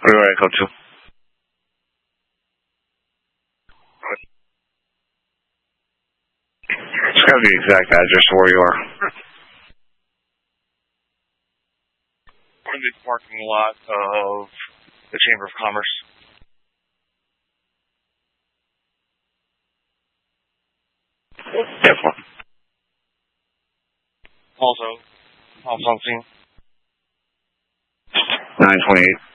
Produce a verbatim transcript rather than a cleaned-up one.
Where do I go to? It's got to be the exact address of where you are. We're in the parking lot of the Chamber of Commerce. Careful. Also, house on scene. nine twenty-eight.